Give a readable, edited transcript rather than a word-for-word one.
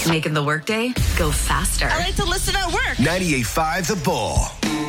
making the workday go faster. I like to listen at work. 98.5 The Bull.